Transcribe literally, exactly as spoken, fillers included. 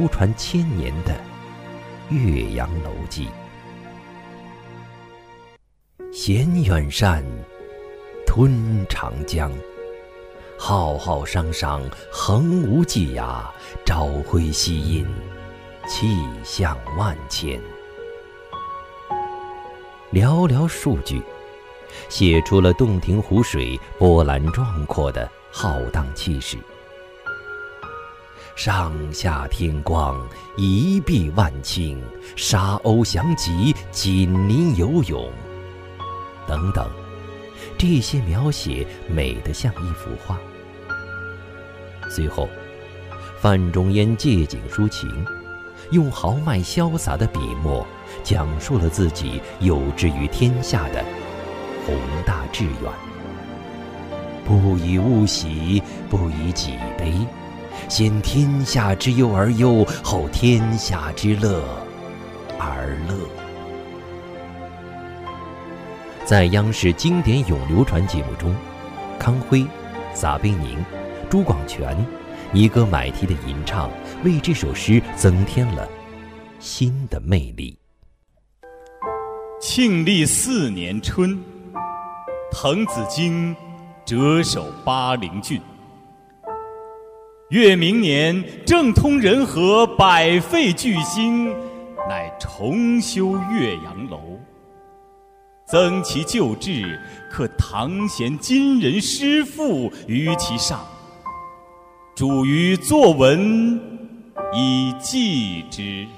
流传千年的《岳阳楼记》。衔远山，吞长江，浩浩汤汤，横无际涯，朝晖夕映，气象万千。寥寥数句，写出了洞庭湖水波澜壮阔的浩荡气势。上下天光，一碧万顷，沙鸥翔集，锦鳞游泳，等等，这些描写美得像一幅画。随后，范仲淹借景抒情，用豪迈潇洒的笔墨，讲述了自己有志于天下的宏大志愿。不以物喜，不以己悲，先天下之忧而忧，后天下之乐而乐。在央视经典咏流传节目中，康辉、撒贝宁、朱广权、尼格买提的吟唱为这首诗增添了新的魅力。 庆历四年春，滕子京谪守巴陵郡。越明年，政通人和，百废具兴，乃重修岳阳楼，增其旧制，刻唐贤今人诗赋于其上，著于作文以记之。